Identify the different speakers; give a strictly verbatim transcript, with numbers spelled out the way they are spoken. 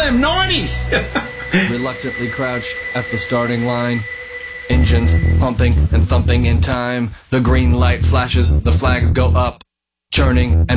Speaker 1: Damn, nineties!
Speaker 2: Reluctantly crouched at the starting line. Engines pumping and thumping in time. The green light flashes, the flags go up. Churning and